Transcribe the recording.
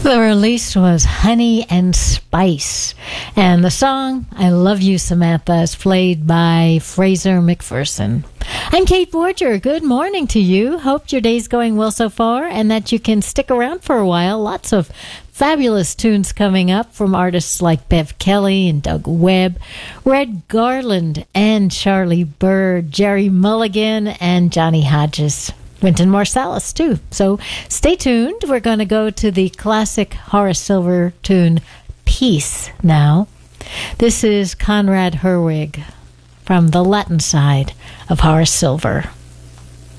The release was Honey and Spice, and the song I Love You, Samantha is played by Fraser McPherson. I'm Kate Borger. Good morning to you. Hope your day's going well so far and that you can stick around for a while. Lots of fabulous tunes coming up from artists like Bev Kelly and Doug Webb, Red Garland and Charlie Bird, Jerry Mulligan and Johnny Hodges. Wynton Marsalis, too. So stay tuned. We're going to go to the classic Horace Silver tune, Peace, now. This is Conrad Herwig from the Latin side of Horace Silver.